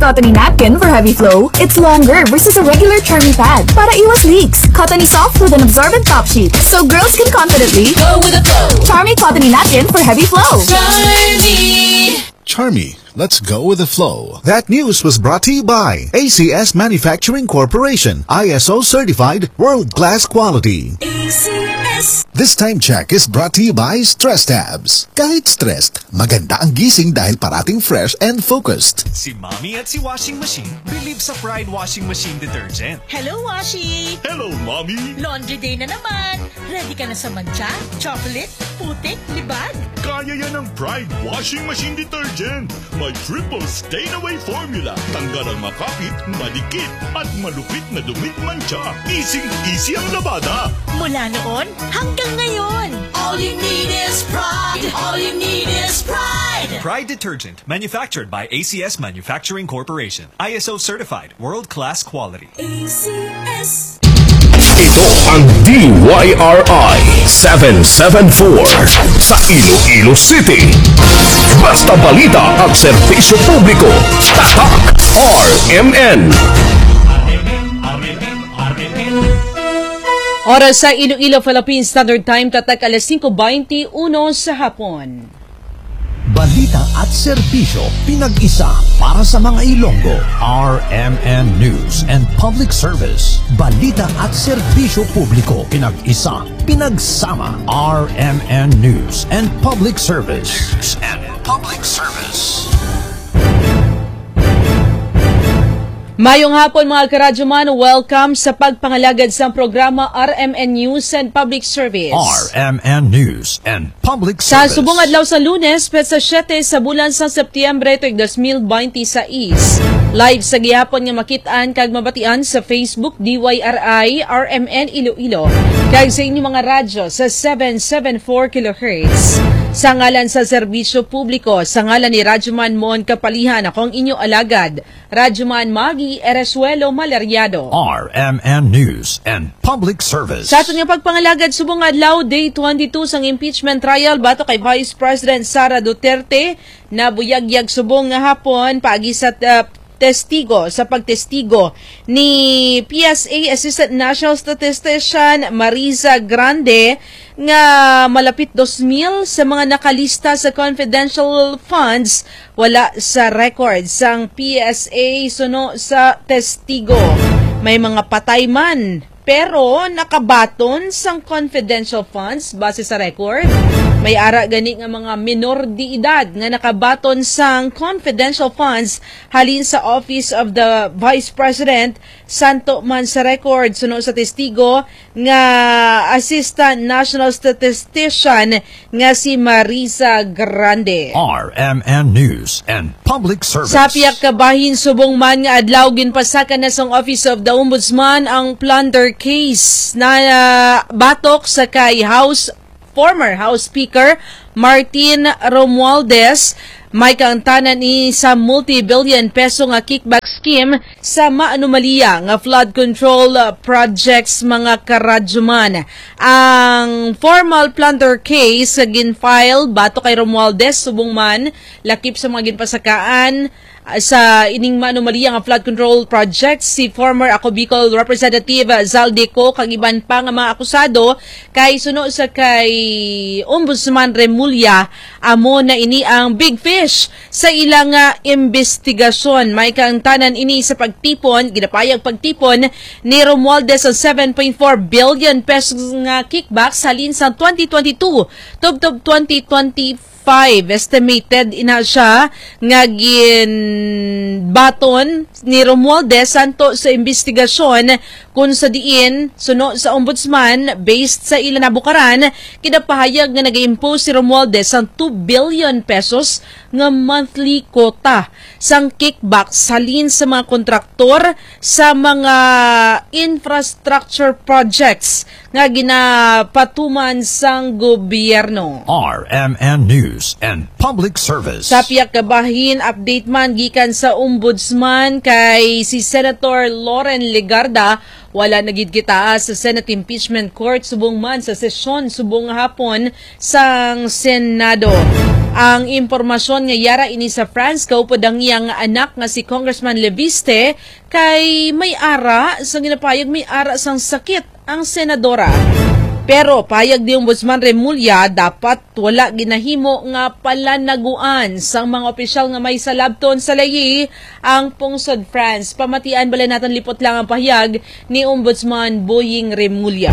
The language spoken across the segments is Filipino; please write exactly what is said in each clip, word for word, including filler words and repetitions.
Cottony napkin for heavy flow. It's longer versus a regular Charmy pad. Para iwas leaks. Cottony soft with an absorbent top sheet. So girls can confidently go with the flow. Charmy Cottony napkin for heavy flow. Charmy. Charmy. Let's go with the flow. That news was brought to you by A C S Manufacturing Corporation, I S O certified, world-class quality. A C S. This time check is brought to you by Stress Tabs. Kahit stressed, maganda ang gising dahil parating fresh and focused. Si Mommy at si Washing Machine believe sa Pride Washing Machine Detergent. Hello, Washi! Hello, Mommy! Laundry day na naman! Ready ka na sa mancha, chocolate, putik, libag? Kaya yan ang Pride Washing Machine Detergent. May triple stain-away formula. Tanggal ang makapit, malikit, at malupit na dumit mancha. Easy-easy ang labada. Mula noon hanggang ngayon. All you need is pride. All you need is pride. Pride Detergent, manufactured by A C S Manufacturing Corporation. I S O certified, world-class quality. A C S. Ito ang D Y R I seven seven four sa Iloilo City. Basta balita at serbisyo publiko. Tatak R M N. Oras sa Iloilo Philippine Standard Time, tatak alas singko twenty-one sa hapon. Balita at serbisyo pinag-isa para sa mga Ilonggo. R M N News and Public Service. Balita at serbisyo publiko pinag-isa, pinagsama. R M N News and Public Service. News and Public Service. Mayong hapon mga karadyoman, welcome sa pagpangalagad sa programa R M N News and Public Service. R M N News and Public Sa Service. subong adlaw sa Lunes, petsa siyete sa bulan sa Setyembre tuig twenty twenty-six. Live sa gihapon nga makitaan kag mabatian sa Facebook D Y R I R M N Iloilo kag sa inyong mga radyo sa seven seventy-four kilohertz. Sa ngalan sa serbisyo publiko, sa ngalan ni Radyoman Mon Kapalihan, akong inyo alagad, Radyoman Magi Eresuelo Malariado. R M N News and Public Service. Sa aton nga pagpangalagad subong adlaw, Day twenty-two sang impeachment trial bato kay Vice President Sara Duterte na buyagyag subong nga hapon paagi sa uh, testigo sa pagtestigo ni P S A Assistant National Statistician Marisa Grande nga malapit two mil sa mga nakalista sa confidential funds wala sa record sang P S A suno sa testigo. May mga patay man pero nakabaton sang confidential funds base sa record. May ara gani nga mga minor di edad nga nakabaton sang confidential funds halin sa Office of the Vice President santo man sa record suno sa testigo nga Assistant National Statistician nga si Marisa Grande. R M N News and Public Service. Sa piyak kabahin subong man nga adlaw ginpasakan na sang Office of the Ombudsman ang plunder case na uh, batok sa kay House former House Speaker Martin Romualdez. May kaangtanan ni sa multi-billion peso nga kickback scheme sa maanomalya nga flood control projects mga karadyoman. Ang formal plunder case gin-file bato kay Romualdez subong man lakip sa mga ginpasakaan sa ining maanomalya nga flood control project si former Ako Bicol Representative Zaldeco kag iban pa nga mga akusado kay suno sa kay Ombudsman Remulla amo na ini ang big fish sa ilang uh, investigasyon. May kaangtanan ini sa pagtipon, ginapayag pagtipon ni Romualdez sa seven point four billion pesos nga kickback halin sa twenty twenty-two tubtob twenty twenty-five. Estimated ina siya nga ginbaton ni Romualdez santo sa investigasyon kung sa diin suno sa ombudsman based sa ilang nabukaran kinapahayag nga nag-impose si Romualdez ang two billion pesos nga monthly quota sang kickback salin sa mga kontraktor sa mga infrastructure projects nga ginapatuman sang gobyerno. R M N News and Public Service. Sa piyak kabahin, update man gikan sa ombudsman kay si Senator Loren Legarda wala nagid kita sa Senate Impeachment Court subong man sa sesyon subong hapon sang Senado. Ang impormasyon nga yara ini sa France kaupod ang iyang anak nga si Congressman Leviste kay may ara sa ginapayag may ara sang sakit ang senadora. Pero payag di Ombudsman Remulla dapat wala ginahimo nga palanaguan sang mga opisyal nga may salabton sa layi ang pungsod France. Pamatian bala natin lipot lang ang pahayag ni Ombudsman Boying Remulla.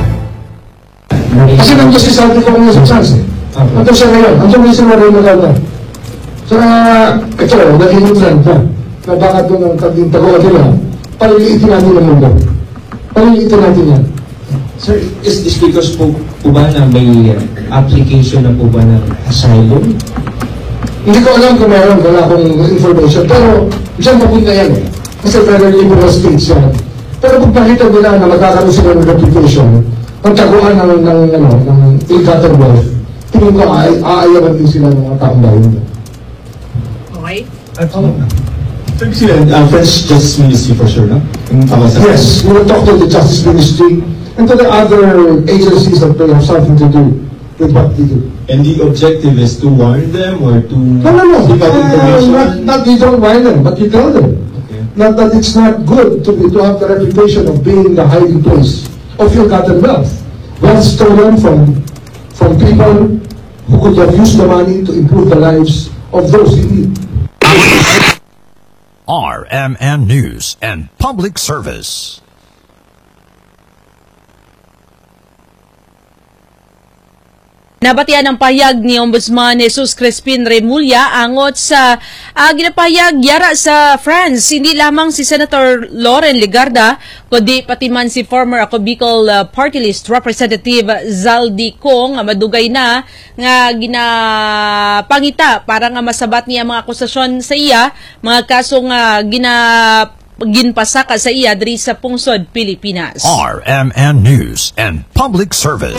Kasi nang justice sabi ko kung nasa chance eh. Ito siya ngayon. Ang sabi siya rin maganda. Sa ito, naging trend na. Na bakit doon ang tago nila. Paliliitin natin ang mundo. Paliliitin natin yan. Sir, is this because po, po ba na may application na po ba ng asylum? Hindi ko alam kung meron. Wala akong information. Pero, dyan papunta yan eh. Kasi very liberal states yan. Pero pag nakita nila na magkakaroon sila ng reputation, ang taguan ng, ng, ng, ng ill-gotten wealth, tingin ko ay aayawan din sila ng mga taong bayan. Okay. At oh. Sir, sila, uh, French Justice Ministry for sure, no? Yes, we will talk to the Justice Ministry and to the other agencies that they have something to do with what they do. And the objective is to warn them or to... No, no, no. Uh, not, not you don't warn them, but you tell them. Okay. Not that it's not good to, be, to have the reputation of being the hiding place of ill-gotten wealth. Wealth stolen from from people who could have used the money to improve the lives of those in need. R M N News and Public Service. Nabatian ang pahayag ni Ombudsman Jesus Crispin Remulla angot sa uh, ginapahayag yara sa France. Hindi lamang si Senator Loren Legarda, kundi pati man si former ako Bicol uh, Party List Representative Zaldi Kong nga madugay na nga ginapangita para nga masabat niya mga akusasyon sa iya, mga kaso nga gina ginpasaka sa iya diri sa pungsod Pilipinas. R M N News and Public Service.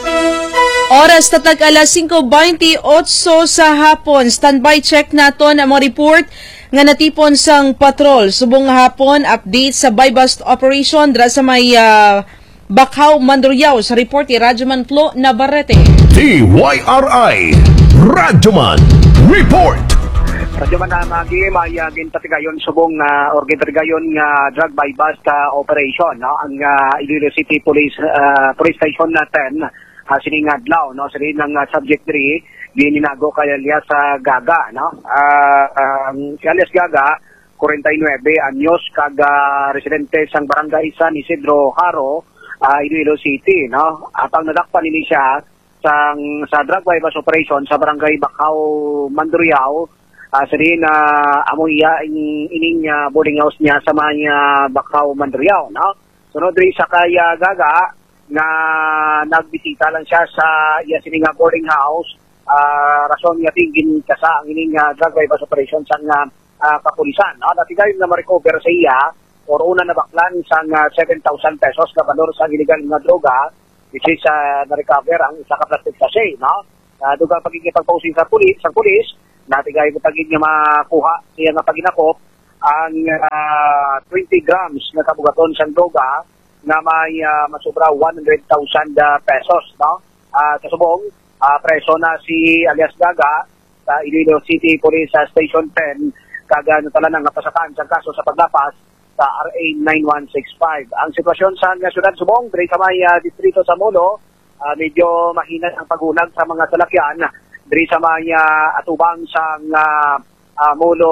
Oras tatag alas singko twenty-eight sa hapon. Standby check naton ang mga report nga natipon sang patrol. Subong hapon update sa buy-bust operation dra sa may uh, Bakaw, Mandurriao sa report ni Radyoman Flo Navarrete. D Y R I Radyoman Report. Radyoman na magi may uh, gintatigayon subong uh, or gintatigayon nga uh, drug buy-bust uh, operation, no? Ang uh, Iloilo City Police uh, Police Station natin Uh, sining adlaw, no? Sining ng uh, subject three, gininago kay alias uh, Gaga, no? Uh, um, si alias Gaga, forty-nine anyos, kaga residente sang barangay San Isidro Haro, uh, Iloilo City, no? At ang nadakpan nili siya sang, sa drug buy-bust operation sa barangay Bakaw, Mandurriao, uh, sining uh, amuya in, ining uh, boarding house niya sa mga Bakaw, Mandurriao, no? Sunod rin sa kay uh, Gaga, na nagbisita lang siya sa iya sining boarding house, uh, rason niya tingin kasa ang ining uh, drug buy-bust operation sa uh, uh, kapulisan, no? Dati gayon na ma-recover sa iya or una na baklan sa uh, seven thousand pesos na valor sa illegal nga droga, which is uh, na-recover ang isa ka plastic sachet, no? Uh, dugang pagkikipagposing sa pulis, sa pulis, dati gayon tagid niya makuha siya nga paginakop ang uh, twenty grams na kabugaton sa droga na may uh, masubra one hundred thousand uh, pesos, no? Uh, kasubong, uh, preso na si alias Gaga sa Iloilo City Police uh, Station ten, kaga natala ng napasakan sa kaso sa paglapas sa R A nine one six five. Ang sitwasyon sa Syudad Subong, diri sa may uh, distrito sa Molo, uh, medyo mahina ang pagunag sa mga salakyan, diri sa may uh, atubang sa uh, uh, Molo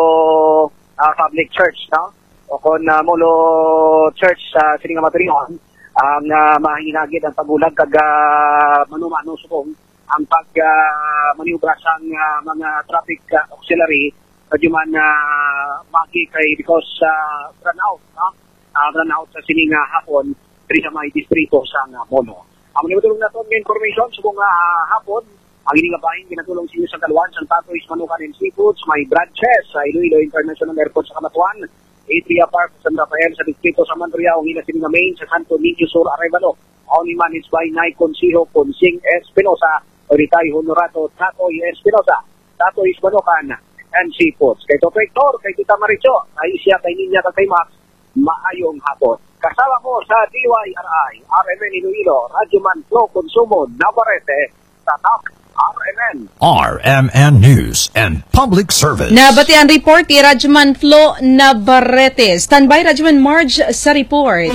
uh, Public Church, no? O kon uh, Molo Church sa uh, sining Maturion, ang uh, mahinagid ang pagulag kag uh, manumano subong ang pag uh, maniubra sang uh, mga traffic uh, auxiliary kadyo man uh, magi kay because uh, run out, no? Uh, run out sa sining uh, hapon diri sa may distrito sa uh, Molo. Ang nibutulong naton nga information subong uh, hapon ang ining bahin ginatulong sa inyo sa Kalwan, San Patois, Manukan and Seafoods, may branches sa Iloilo International Airport sa Kamatuan, Atria Park, San Rafael sa distrito sa Mandurriao, hila sining main sa Santo Niño Sur, Arevalo, only managed by Nay Consijo Consing Espinosa, Oritay Honorato, Tatoy Espinosa, Tatoy Manukan and Seafoods. Kay Topektor, kay Tita Maricho, ay siya kay Ninya kay Max, maayong hapon. Kasama mo sa D Y R I, R M N Iloilo, Radyoman Flo Consumo, Navarrete, Tatak, R M N. R M N News and Public Service. Nabatian report ni Radyoman Flo Navarrete. Standby Radyoman Marge sa report.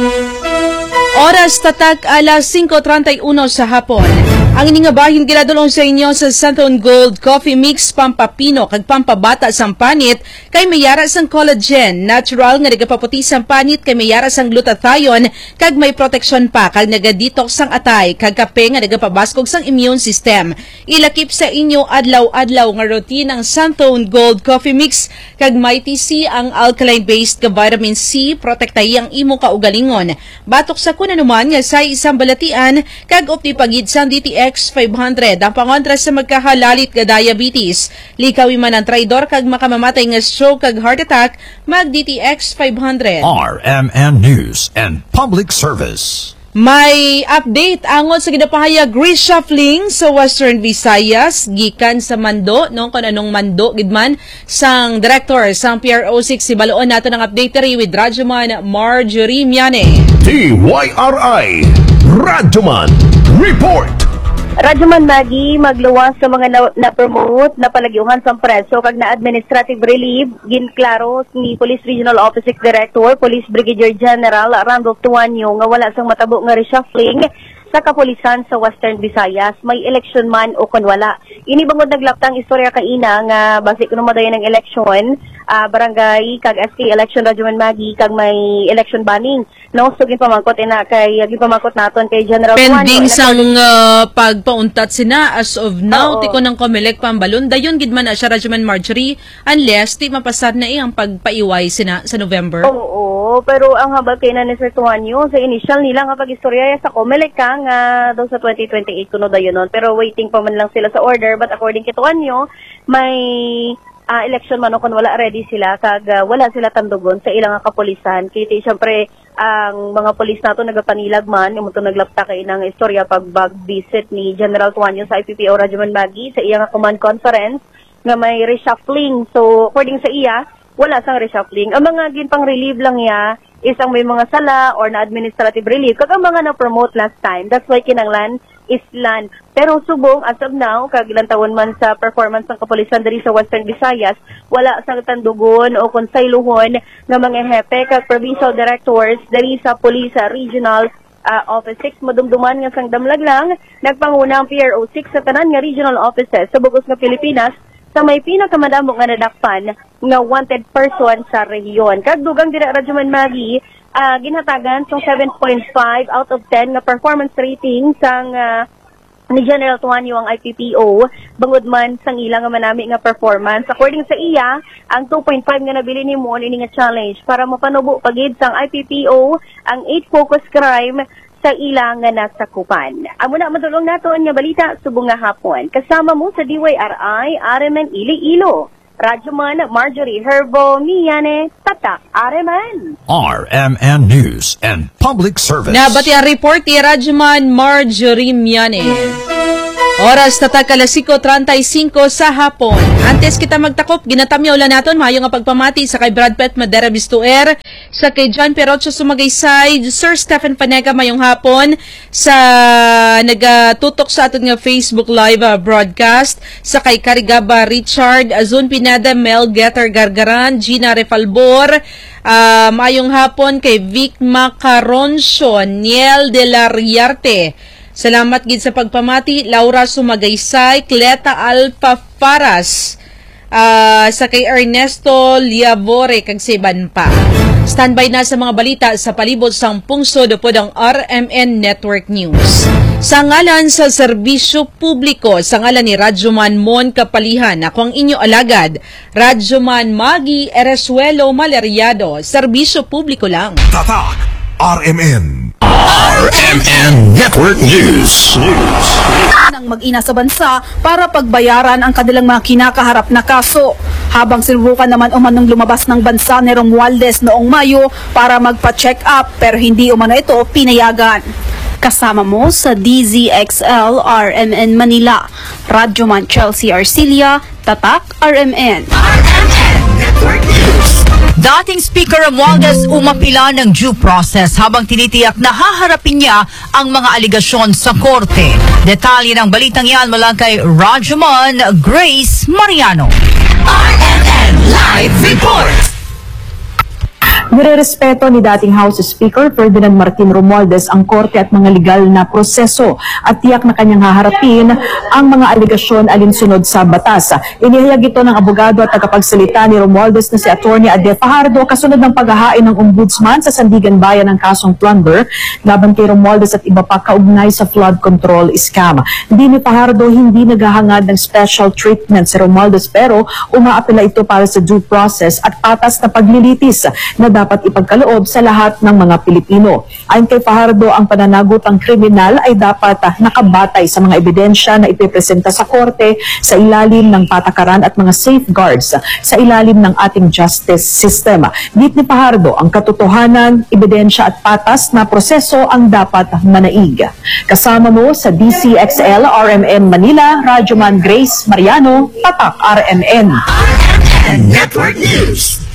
Oras tatak alas singko treinta y uno sa hapon. Ang ining bahin ginadulong sa inyo sa Santon Gold Coffee Mix Pampapino kag pampabata sang panit kay mayara sang collagen, natural nga nagapaputi sang panit kay mayara sang glutathione kag may protection pa kag nagadetox sang atay kag kape nga nagapabaskog sang immune system. Ilakip sa inyo adlaw-adlaw nga routine ang Santon Gold Coffee Mix kag may T C ang alkaline-based ka vitamin C protektahi ang imo kaugalingon. Batok sa kuna naman nga sa isang balatian kag opti pagid sang D T X five hundred ang pangontra sa magkahalalit nga diabetes. Likawi man ang traidor kag makamamatay nga stroke kag heart attack, mag D T X five hundred. R M N News and Public Service. May update angon sa ginapahayag reshuffling sa Western Visayas gikan sa Mando no kun anong Mando gidman sang director sang P R O six si baloon nato ng update ri with Radyoman Marjorie Miane. T Y R I Radyoman Report. Radyoman Maggie, magluwas sa mga na- na-promote na palagyuhan sa preso kag na administrative relief ginklaro ni Police Regional Office Director, Police Brigadier General Randolph Tuanyo nga wala sang matabo nga reshuffling sa kapulisan sa Western Visayas. May election man o kun wala. Ini bangod naglaptang istorya kaina nga base kuno madayon ng election, uh, barangay kag S K election Radyoman Maggie kag may election banning. No, so gipamangkot ina kay gipamangkot naton kay General pending Tuanyo, sang uh, pagpauntat sina as of now Oo. tiko ng Comelec pambalon dayon gid man na siya Radyoman Marjorie unless di mapasad na iyang pagpaiway sina sa November. Oo, pero ang habal kay na ni Sir Tuanyo sa initial nila nga pag-istorya sa Comelec ka nga daw sa twenty twenty-eight kuno dayon nun, pero waiting pa man lang sila sa order, but according kay Tuanyo may uh, election man o kung wala ready sila kag uh, wala sila tandugon sa ilang kapulisan kay syempre ang mga pulis nato nagapanilag man imo to naglapta kay nang istorya pag visit ni General Tuanyo sa I P P O Radyoman Maggie sa iyang command conference nga may reshuffling. So according sa iya wala sang reshuffling. Ang mga ginpang relieve lang niya is ang may mga sala or na administrative relief kag ang mga na-promote last time. That's why kinanglan islan. Pero subong as of now kag ilang taon man sa performance ng kapulisan diri sa Western Visayas, wala sang tandugon o konsaylohon nga mga hepe kag provincial directors diri sa Police Regional uh, Office six madumduman nga sang damlag lang nagpanguna ang P R O six sa tanan nga regional offices sa bugos nga Pilipinas sa may pinakamadamo nga nadakpan nga wanted person sa rehiyon. Kag dugang dira Radyoman Maggie, uh, ginhatagan sa seven point five out of ten nga performance rating sang uh, ni General Tuanyo ang I P P O bangod man sang ilang nga manami nga performance. According sa iya, ang two point five nga nabili ni mo ini nga challenge para mapanubo pagid sang I P P O ang eight focus crime sa ilang nga nasakupan. Amo na madulong nato ang nga balita subong nga hapon. Kasama mo sa D Y R I R M N Iloilo. Radyoman Marjorie Herbo Miane, Tatak R M N. R M N News and Public Service. Nabati ang report ni Radyoman Marjorie Miane. Oras tatak alas singko treinta y cinco sa hapon. Antes kita magtakop, ginatamyaw lang naton maayong nga pagpamati sa kay Brad Pitt Madera Bistuer, sa kay John Perocho Sumagaysay, Sir Stephen Panega mayong hapon, sa nagatutok sa aton nga Facebook live uh, broadcast, sa kay Carigaba Richard, Azun Pineda, Mel Getter Gargaran, Gina Refalbor, uh, mayong hapon kay Vic Macaroncio, Niel de la Riarte. Salamat gid sa pagpamati, Laura Sumagaysay, Cleta Alpa Faras, uh, sa kay Ernesto Liabore, kag siban pa. Standby na sa mga balita sa palibot sang pungsod upod ang R M N Network News. Sa ngalan sa serbisyo publiko, sa ngalan ni Radyoman Mon Kapalihan, ako ang inyo alagad, Radyoman Maggie Eresuelo Maleriado, serbisyo publiko lang. Tatak R M N. R M N Network News. News. Ng mag-ina sa bansa para pagbayaran ang kanilang mga kinakaharap na kaso. Habang sinubukan naman umanong lumabas ng bansa ni Romualdez noong Mayo para magpa-check up pero hindi umano ito pinayagan. Kasama mo sa D Z X L R M N Manila, Radyoman Chelsea Arcilia, Tatak R M N. R M N Network News. Dating Speaker Romualdez umapila ng due process habang tinitiyak na haharapin niya ang mga aligasyon sa korte. Detalye ng balitang yan mula kay Rajuman Grace Mariano. R M N Live Report! Nirerespeto ni dating House Speaker Ferdinand Martin Romualdez ang korte at mga legal na proseso at tiyak na kanyang haharapin ang mga aligasyon alinsunod sa batas. Inihayag ito ng abogado at tagapagsalita ni Romualdez na si Attorney Ade Fajardo kasunod ng paghahain ng ombudsman sa Sandigan Bayan ng kasong plunder laban kay Romualdez at iba pa kaugnay sa flood control scam. Hindi ni Fajardo hindi naghahangad ng special treatment si Romualdez pero umaapela ito para sa due process at patas na paglilitis na dapat ipagkaloob sa lahat ng mga Pilipino. Ayon kay Fajardo, ang pananagutang kriminal ay dapat uh, nakabatay sa mga ebidensya na ipipresenta sa korte sa ilalim ng patakaran at mga safeguards uh, sa ilalim ng ating justice system. Git ni Fajardo, ang katotohanan, ebidensya at patas na proseso ang dapat manaig. Kasama mo sa D C X L R M N Manila, Rajuman Grace Mariano, Tatak R M N. R M N Network News!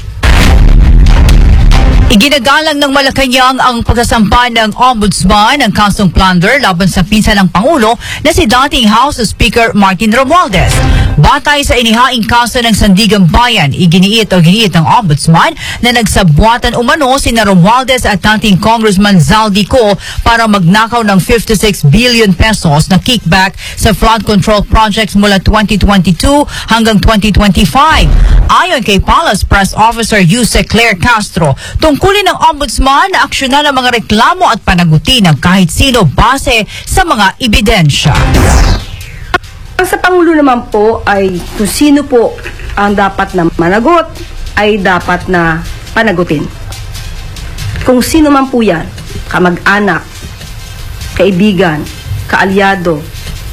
Iginagalang ng Malacanang ang pagsasampa ng Ombudsman ng kasong plunder laban sa pinsan ng Pangulo na si dating House Speaker Martin Romualdez. Batay sa inihaing kaso ng Sandigan Bayan, iginiit o giniit ng Ombudsman na nagsabuatan umano si Romualdez at dating Congressman Zaldico para magnakaw ng fifty-six billion pesos na kickback sa flood control projects mula twenty twenty-two hanggang twenty twenty-five. Ayon kay Palace Press Officer Yusek Claire Castro, tungkulin ng Ombudsman na aksyonan ang mga reklamo at panagutin ng kahit sino base sa mga ebidensya. Ang sa Pangulo naman po ay kung sino po ang dapat na managot ay dapat na panagutin. Kung sino man po yan, kamag-anak, kaibigan, kaalyado,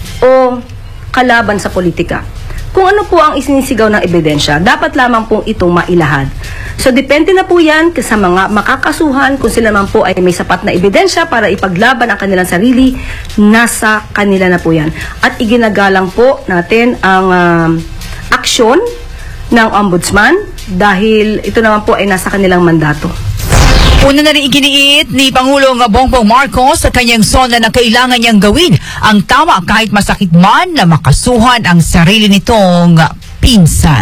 o kalaban sa politika. Kung ano po ang isinisigaw ng ebidensya, dapat lamang pong itong mailahad. So, depende na po yan sa mga makakasuhan, kung sila man po ay may sapat na ebidensya para ipaglaban ang kanilang sarili, nasa kanila na po yan. At iginagalang po natin ang uh, aksyon ng Ombudsman dahil ito naman po ay nasa kanilang mandato. Una na rin iginiit ni Pangulong Bongbong Marcos sa kanyang sona na kailangan niyang gawin ang tama kahit masakit man na makasuhan ang sarili nitong pinsan.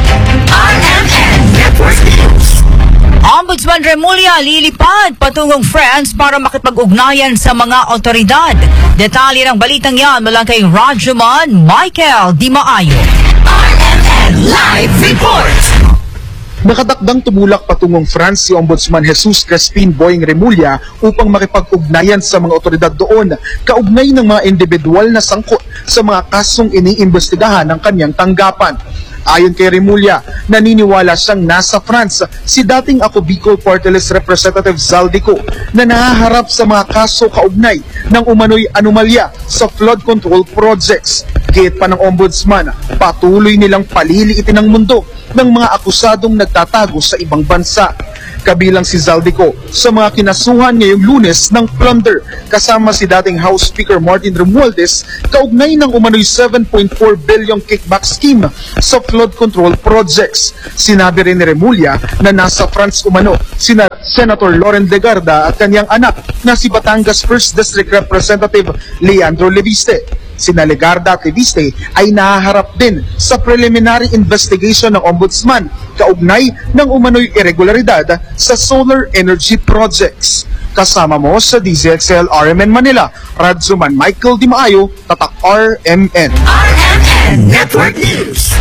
R M N Network News. Ombudsman Remulla lilipad patungong France para makipag-ugnayan sa mga otoridad. Detalye ng balitang yan mula kay Rajuman Michael Di Maayo. R M N Live Report. Nakatakdang tumulak patungong France si Ombudsman Jesus Crespin Boyeng Remulla upang makipag-ugnayan sa mga otoridad doon kaugnay ng mga individual na sangkot sa mga kasong iniimbestigahan ng kanyang tanggapan. Ayon kay Remulla, naniniwala siyang nasa France si dating Ako Bicol Party List Representative Zaldico na nahaharap sa mga kaso kaugnay ng umano'y anomalya sa flood control projects. Gayet pa ng Ombudsman, patuloy nilang paliliitin ang mundo ng mga akusadong nagtatago sa ibang bansa. Kabilang si Zaldico sa mga kinasuhan ngayong Lunes ng plunder kasama si dating House Speaker Martin Romualdez kaugnay ng umano'y seven point four billion kickback scheme sa flood control projects. Sinabi rin ni Remulla na nasa France umano sina Senator Loren Legarda at kanyang anak na si Batangas first District Representative Leandro Leviste. Sina Legarda at Leviste ay nahaharap din sa preliminary investigation ng Ombudsman kaugnay ng umano'y irregularidad sa solar energy projects. Kasama mo sa D Z X L R M N Manila, Radzuman Michael Di Maayo, Tatak R M N. R M N Network News.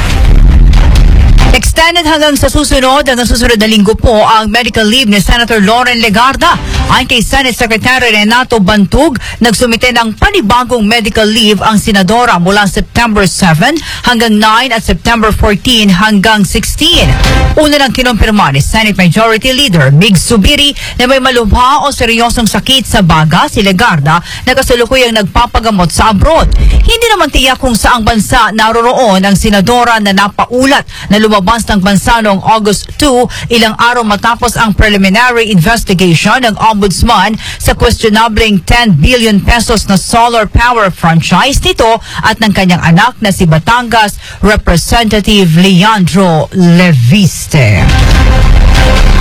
Extended hanggang sa susunod, hanggang susunod na linggo po ang medical leave ni Senator Loren Legarda. Ayon kay Senate Secretary Renato Bantug, nagsumite ng panibagong medical leave ang senadora mula September seven hanggang nine at September fourteen hanggang sixteen. Una nang kinumpirma ni Senate Majority Leader Mig Subiri na may malubha o seryosong sakit sa baga si Legarda na kasalukuyang nagpapagamot sa abroad. Hindi naman tiyak kung saang bansa naroroon ang senadora na napaulat na lumabas ng bansa noong August two, ilang araw matapos ang preliminary investigation ng Ombudsman sa questionableng ten billion pesos na solar power franchise nito at ng kanyang anak na si Batangas Representative Leandro Leviste.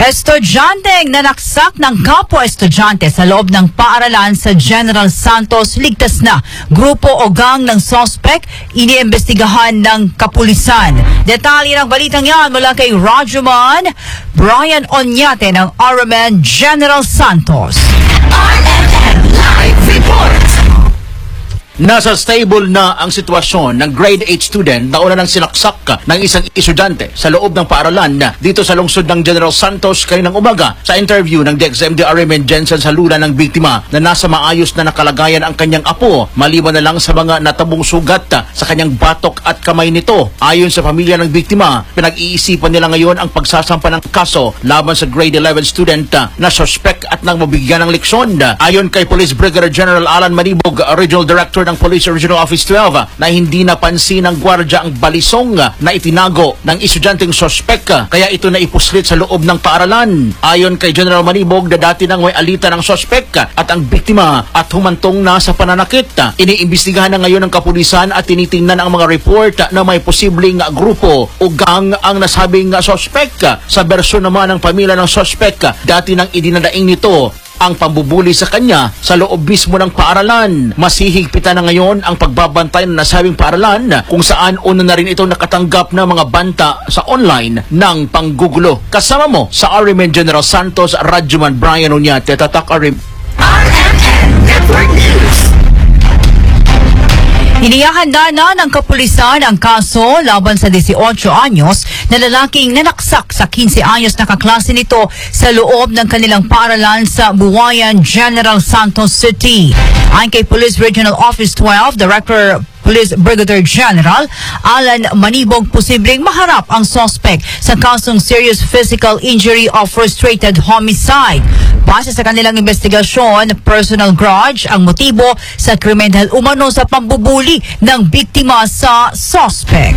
Estudyanteng nanaksak ng kapwa-estudyante sa loob ng paaralan sa General Santos ligtas na. Grupo o gang ng sospek iniimbestigahan ng kapulisan. Detalye ng balitang yan mula kay Rajuman Brian Onyate ng R M N General Santos. R M N Live Report. Nasa stable na ang sitwasyon ng grade eight student na una nang sinaksak ng isang estudyante sa loob ng paaralan dito sa lungsod ng General Santos kaninang umaga. Sa interview ng D X M D R M N Jensen Salula ng biktima na nasa maayos na nakalagayan ang kanyang apo maliban na lang sa mga natabong sugat sa kanyang batok at kamay nito. Ayon sa pamilya ng biktima, pinag-iisipan nila ngayon ang pagsasampa ng kaso laban sa grade eleven student na suspect at nang mabigyan ng leksyon. Ayon kay Police Brigadier General Alan Manibog, Regional Director ng Police Regional Office twelve, na hindi napansin ng gwardya ang balisong na itinago ng estudyanteng sospek kaya ito na ipuslit sa loob ng paaralan. Ayon kay General Manibog na dati nang may alita ng sospek at ang biktima at humantong na sa pananakit. Iniimbestigahan na ngayon ng kapulisan at tinitingnan ang mga report na may posibleng grupo o gang ang nasabing sospek. Sa bersyon naman ng pamilya ng sospek, dati nang idinadaing nito ang pambubuli sa kanya sa loob mismo ng paaralan. Mas hihigpitan na ngayon ang pagbabantay ng nasabing paaralan kung saan una na rin ito nakatanggap ng mga banta sa online ng panggugulo. Kasama mo sa R M N General Santos, Rajuman Brian Onyate, Tatak R M N. R M N Network News. Inihahanda na ng kapulisan ang kaso laban sa eighteen anyos na lalaking nanaksak sa fifteen anyos na kaklase nito sa loob ng kanilang paaralan sa Buwayan, General Santos City. Ayon kay Police Regional Office twelve, Director Police Brigadier General Alan Manibog, posibleng maharap ang suspect sa kasong serious physical injury or frustrated homicide. Base sa kanilang investigasyon, personal grudge ang motibo sa krimen dahil umano sa pambubuli ng biktima sa suspect.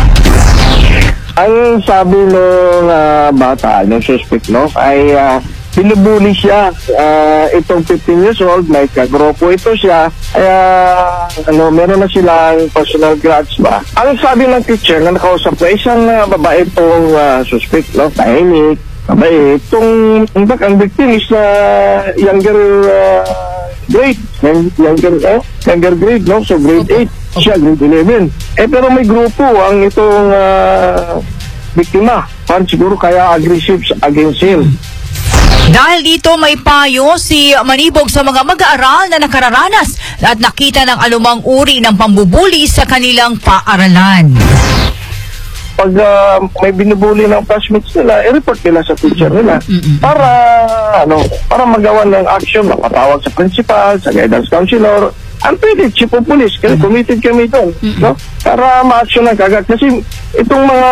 Ang sabi ng uh, bata, ng suspect, no, ay uh, binubuli siya. Uh, itong fifteen years old, may kagropo ito siya. Kaya, ano, meron na silang personal grudge ba? Ang sabi ng teacher na nakausap ko, isang uh, babae itong uh, suspect, no, tahimik, babae. Itong, in fact, ang victim is uh, younger uh, grade. Younger, eh, younger grade, no? So, grade eight. Siya, grade eleven. Eh, pero may grupo ang itong uh, biktima. Parang siguro kaya aggressive against him. Dahil dito may payo si Manibog sa mga mag-aaral na nakararanas at nakita ng anumang uri ng pambubuli sa kanilang paaralan. Pag uh, may binubuli ng classmates nila, i-report nila sa teacher nila para ano para magawa ng action, makatawag sa principal, sa guidance counselor. Ang pwede, chief of police, kasi committed kami doon, no? Para ma-action ng kagad. Kasi itong mga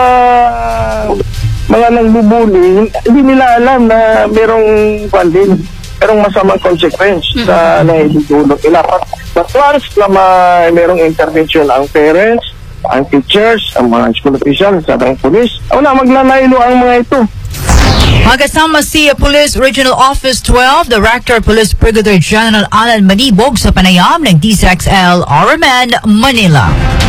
mga nangbubuli, hindi nila alam na merong pandin, merong masamang consequence mm-hmm. sa naidudulog nila. But once na may merong intervention ang parents, ang teachers, ang mga school officials, at ang police, wala, maglalaylo ang mga ito. Magkasama si Police Regional Office twelve, Director Police Brigadier General Alan Manibog sa panayam ng D C X L R M N Manila.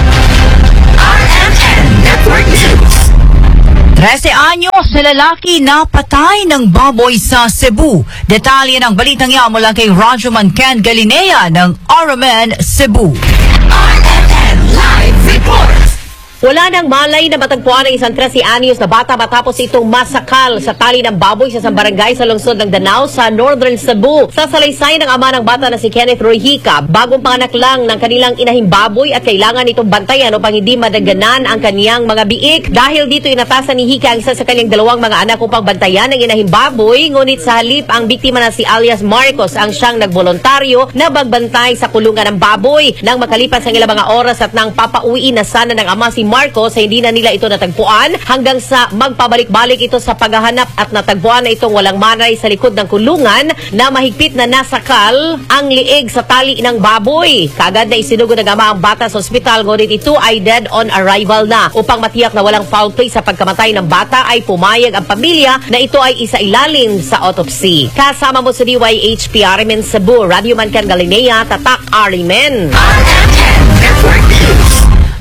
R M N Network News. thirteen anyos na lalaki na patay ng baboy sa Cebu. Detalye ng balitang yan mula kay Rajuman Ken Galinea ng R M N Cebu. R M N Live Report. Wala nang malay na matagpuan ng isang thirteen anyos na bata matapos itong masakal sa tali ng baboy sa isang barangay sa lungsod ng Danao sa Northern Cebu. Sa salaysay ng ama ng bata na si Kenneth Royhica, bagong panganak lang ng kanilang inahing baboy at kailangan itong bantayan upang hindi madaganan ang kaniyang mga biik. Dahil dito inatasan ni Hika ang isa sa kanyang dalawang mga anak upang bantayan ang inahing baboy, ngunit sa halip ang biktima na si alias Marcos ang siyang nagbolontaryo na magbantay sa kulungan ng baboy. Nang makalipas ang ilang mga oras at nang papauwiin na sana ng ama si Marcos, hindi na nila ito natagpuan hanggang sa magpabalik-balik ito sa paghahanap at natagpuan na itong walang manay sa likod ng kulungan na mahigpit na nasakal ang liig sa tali ng baboy. Kagad na isinugod ng ama ang bata sa ospital, ngunit ito ay dead on arrival na. Upang matiyak na walang foul play sa pagkamatay ng bata ay pumayag ang pamilya na ito ay isailalim sa autopsy. Kasama mo sa D Y H P R M N Cebu, Radio Man Ken Galinea, Tatak R M N. R M N Network News.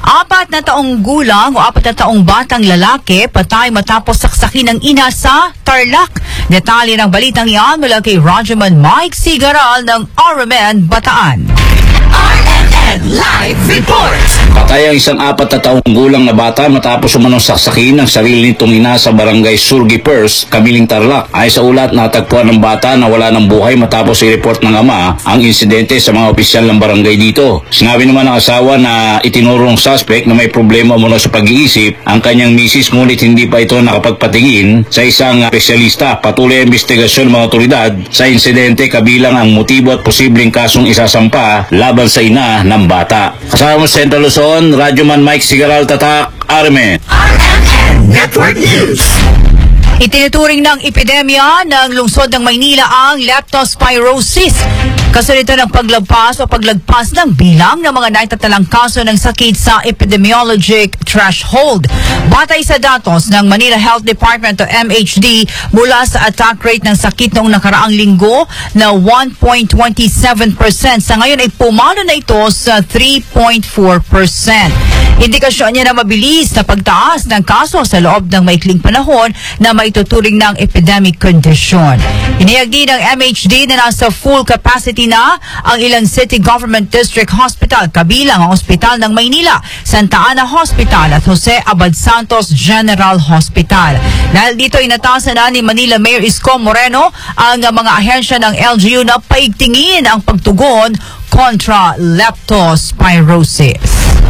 Apat na taong gulang o apat na taong batang lalaki patay matapos saksakin ng ina sa Tarlac. Detalye ng balitang iyan mula kay Rajaman Mike Sigaral ng R M N Bataan. R M N Live Report! Patay ang isang apat na taong gulang na bata matapos umanong saksakin ng sarili nitong ina sa barangay Surgi Pers, Kamiling Tarlac. Ay sa ulat, natagpuan ng bata na wala ng buhay matapos i-report ng ama ang insidente sa mga opisyal ng barangay dito. Sinabi naman ng asawa na itinurong suspect na may problema muna sa pag-iisip ang kanyang misis, ngunit hindi pa ito nakapagpatingin sa isang espesyalista. Patuloy ang investigasyon ng mga otoridad sa insidente, kabilang ang motibo at posibleng kasong isasampa laban sa ina ng bata. Kasama mo Central Luzon, Radyoman Mike Sigaral, Tatak, R M N. R M N Network News. Itinuturing ng epidemya ng lungsod ng Maynila ang leptospirosis. Kasunod ito ng paglagpas o paglagpas ng bilang ng mga naitatalang kaso ng sakit sa epidemiologic threshold. Batay sa datos ng Manila Health Department o M H D mula sa attack rate ng sakit noong nakaraang linggo na one point two seven percent, sa ngayon ay pumalo na ito sa three point four percent. Indikasyon niya na mabilis na pagtaas ng kaso sa loob ng maikling panahon na maituturing ng epidemic condition. Inihag din ng M H D na nasa full capacity na ang ilang city government district hospital, kabilang ang Ospital ng Maynila, Santa Ana Hospital at Jose Abad Santos General Hospital. Dahil dito inatasan na ni Manila Mayor Isko Moreno ang mga ahensya ng L G U na paigtingin ang pagtugon kontra leptospirosis.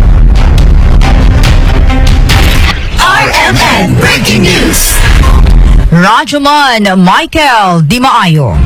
R M N Breaking News. Rajaman Michael Di Maayo.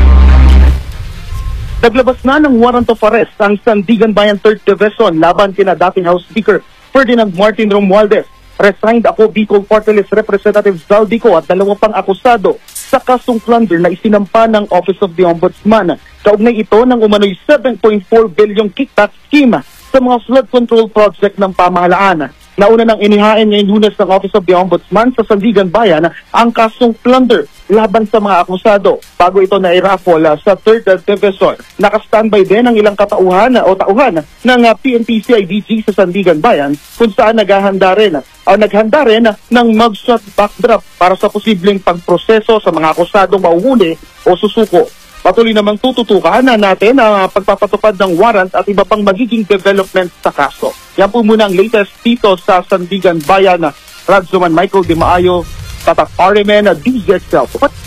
Naglabas na ng warrant of arrest ang Sandigan Bayan third Division laban kina dating House Speaker Ferdinand Martin Romualdez. Resigned ako Bicol Party List Representative Zaldico at dalawang pang akusado sa kasong plunder na isinampa ng Office of the Ombudsman. Kaugnay ito ng umano'y seven point four billion kickback scheme sa mga flood control project ng pamahalaan. Nauna nang inihain ngayong Lunes ng Office of the Ombudsman sa Sandigan Bayan ang kasong plunder laban sa mga akusado. Bago ito na i-raffle uh, sa third Division, nakastandby din ang ilang katauhan uh, o tauhan ng uh, P N P C I D G sa Sandigan Bayan, kung saan naghahanda rin o uh, naghanda rin uh, ng mugshot backdrop para sa posibleng pagproseso sa mga akusadong mauhuli o susuko. Patuloy namang tututukan na natin ang uh, pagpapatupad ng warrant at iba pang magiging development sa kaso. Yan po muna ang latest dito sa Sandigan Bayan. Radyoman Michael Di Maayo, Tatak R M N, D Z L.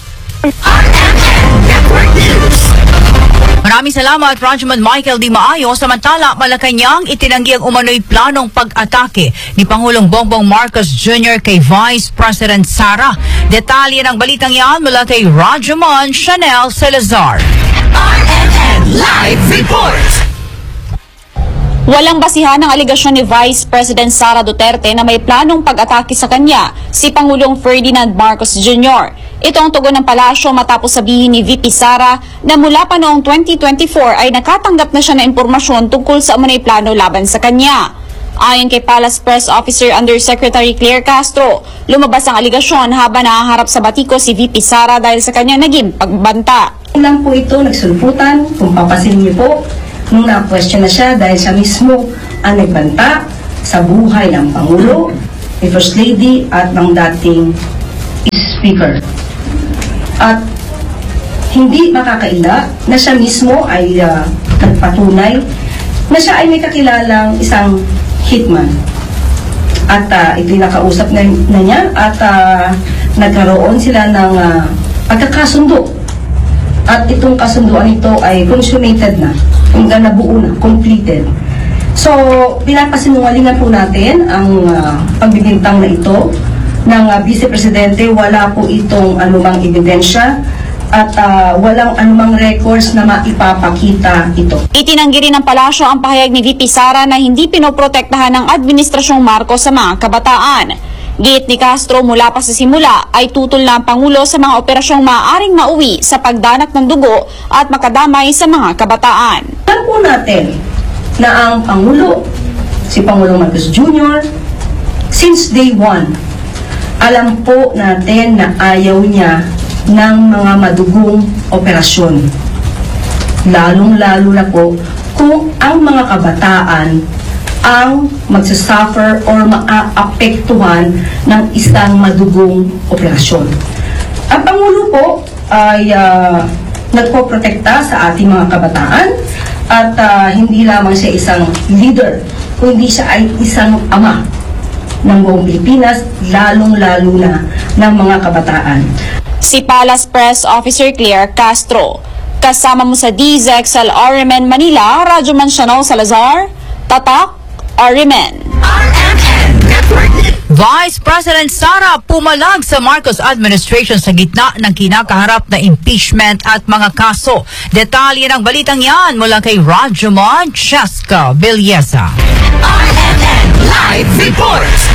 Maraming salamat, Rajaman Michael Di Maayo. Samantala, Malacanang itinanggi ang umano'y planong pag-atake ni Pangulong Bongbong Marcos Junior kay Vice President Sara. Detalye ng balitang yan mula kay Rajaman Chanel Salazar. R M N Live Report. Walang basihan ang aligasyon ni Vice President Sara Duterte na may planong pag-atake sa kanya si Pangulong Ferdinand Marcos Junior Ito ang tugon ng palasyo matapos sabihin ni V P Sara na mula pa noong twenty twenty-four ay nakatanggap na siya ng impormasyon tungkol sa umunay plano laban sa kanya. Ayon kay Palace Press Officer Undersecretary Claire Castro, lumabas ang aligasyon habang nahaharap sa batiko si V P Sara dahil sa kanyang naging pagbanta. Lang po ito nagsulputan, kung papasin niyo po, nung na-question na siya dahil siya mismo ang nagbanta sa buhay ng Pangulo, ni First Lady at ng dating Speaker. At hindi makakaila na siya mismo ay uh, nagpatunay na siya ay may kakilalang isang hitman. At uh, ito'y nakausap na, na niya at uh, nagkaroon sila ng uh, pagkakasundo. At itong kasunduan ito ay consummated na, hanggang nabuo na, completed. So, pinapasinungalingan po natin ang uh, pagbibintang na ito ng uh, Vice Presidente. Wala po itong anumang ebidensya at uh, walang anumang records na maipapakita ito. Itinanggi rin ng palasyo ang pahayag ni V P Sara na hindi pinoprotektahan ng Administrasyong Marcos sa mga kabataan. Giit ni Castro, mula pa sa simula ay tutol na ang Pangulo sa mga operasyong maaaring mauwi sa pagdanak ng dugo at makadamay sa mga kabataan. Alam po natin na ang Pangulo, si Pangulong Marcos Junior, since day one, alam po natin na ayaw niya ng mga madugong operasyon. Lalong-lalo na po kung ang mga kabataan ang magsasuffer or maaapektuhan ng isang madugong operasyon. Ang Pangulo po ay uh, nagpoprotekta sa ating mga kabataan at uh, hindi lamang siya isang leader, kundi siya ay isang ama ng buong Pilipinas, lalong-lalo na ng mga kabataan. Si Palace Press Officer Claire Castro. Kasama mo sa D Z X L R M N Manila, Radyo Mansiano Salazar, Tatak, R M N. Vice President Sara pumalag sa Marcos administration sa gitna ng kinakaharap na impeachment at mga kaso. Detalye ng balitang yan mula kay Radyo Mancheska Villesa. R M N Live Report.